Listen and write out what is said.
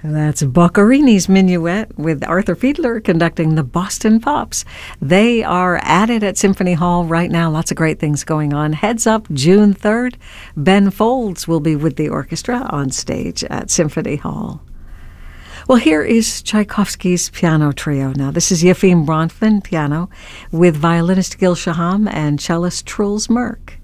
That's Boccherini's Minuet with Arthur Fiedler conducting the Boston Pops. They are at it at Symphony Hall right now. Lots of great things going on. Heads up, June 3rd, Ben Folds will be with the orchestra on stage at Symphony Hall. Well, here is Tchaikovsky's piano trio. Now, this is Yefim Bronfman, piano, with violinist Gil Shaham and cellist Truls Merk.